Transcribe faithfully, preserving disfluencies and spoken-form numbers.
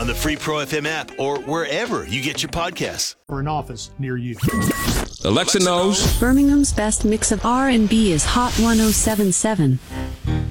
on the free Pro F M app or wherever you get your podcasts. Or an office near you. Alexa knows Birmingham's best mix of R and B is Hot one oh seven point seven.